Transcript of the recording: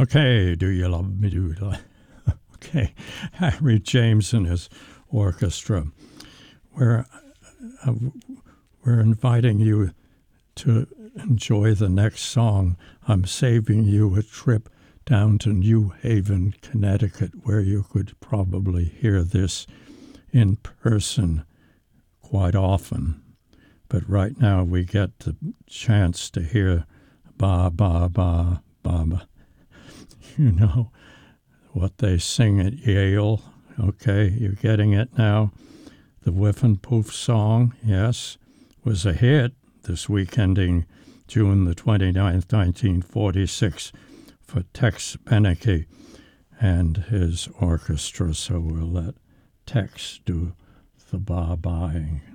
Okay, do you love me? Do you love? Okay, Harry James and his orchestra. We're uh, we're inviting you to enjoy the next song. I'm saving you a trip down to New Haven, Connecticut, where you could probably hear this in person quite often. But right now we get the chance to hear ba ba ba ba ba. You know what they sing at Yale. Okay, you're getting it now. The Whiff and Poof song, yes, was a hit this week ending June the 29th, 1946 for Tex Beneke and his orchestra. So we'll let Tex do the ba-ba'ing.